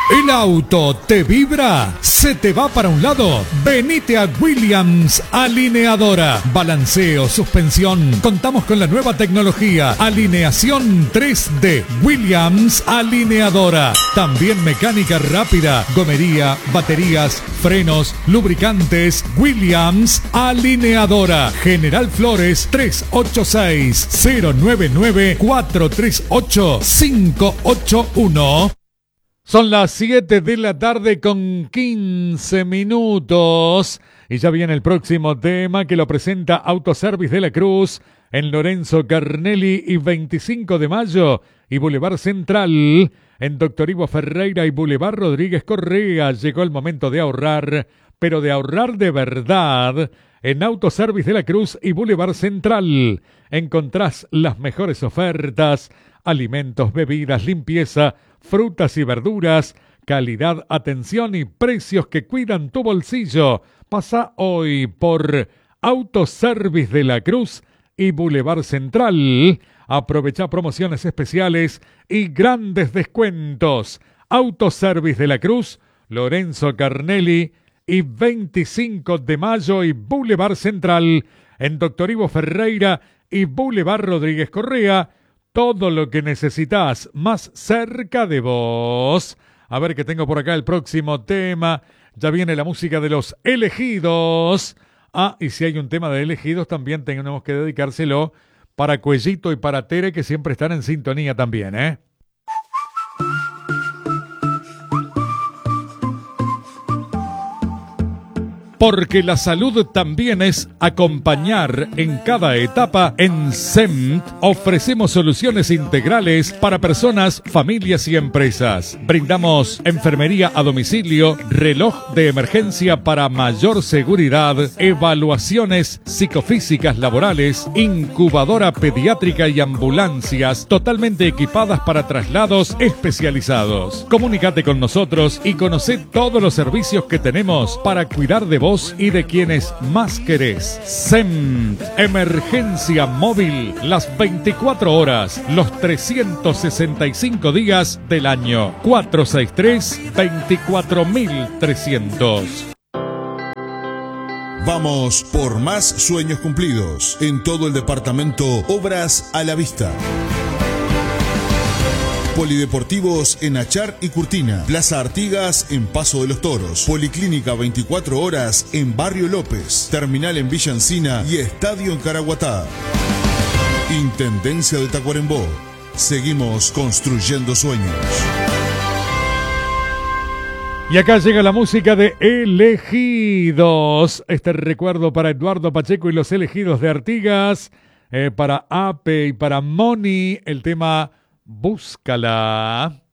¿El auto te vibra? ¿Se te va para un lado? Venite a Williams Alineadora. Balanceo, suspensión. Contamos con la nueva tecnología. Alineación 3D. Williams Alineadora. También mecánica rápida. Gomería, baterías, frenos, lubricantes. Williams Alineadora. General Flores 386-099-438-581. Son las 7 de la tarde con 15 minutos y ya viene el próximo tema que lo presenta Autoservice de la Cruz en Lorenzo Carnelli y 25 de mayo y Boulevard Central en Doctor Ivo Ferreira y Boulevard Rodríguez Correa. Llegó el momento de ahorrar, pero de ahorrar de verdad. En Autoservice de la Cruz y Boulevard Central encontrás las mejores ofertas, alimentos, bebidas, limpieza, frutas y verduras, calidad, atención y precios que cuidan tu bolsillo. Pasa hoy por Autoservice de la Cruz y Boulevard Central. Aprovecha promociones especiales y grandes descuentos. Autoservice de la Cruz, Lorenzo Carnelli y 25 de mayo y Boulevard Central en Doctor Ivo Ferreira y Boulevard Rodríguez Correa. Todo lo que necesitas más cerca de vos. A ver que tengo por acá el próximo tema. Ya viene la música de Los Elegidos. Ah, y si hay un tema de Elegidos también tenemos que dedicárselo para Cuellito y para Tere, que siempre están en sintonía también, ¿eh? Porque la salud también es acompañar en cada etapa. En SEMT ofrecemos soluciones integrales para personas, familias y empresas. Brindamos enfermería a domicilio, reloj de emergencia para mayor seguridad, evaluaciones psicofísicas laborales, incubadora pediátrica y ambulancias totalmente equipadas para traslados especializados. Comunícate con nosotros y conoce todos los servicios que tenemos para cuidar de vos y de quienes más querés. SEMT, emergencia móvil, las 24 horas, los 365 días del año. 463-24300. Vamos por más sueños cumplidos. En todo el departamento, obras a la vista. Polideportivos en Achar y Curtina, Plaza Artigas en Paso de los Toros, Policlínica 24 horas en Barrio López, Terminal en Villa Encina y Estadio en Caraguatá. Intendencia de Tacuarembó. Seguimos construyendo sueños. Y acá llega la música de Elegidos. Este recuerdo para Eduardo Pacheco y los Elegidos de Artigas, para Ape y para Moni, el tema Búscala.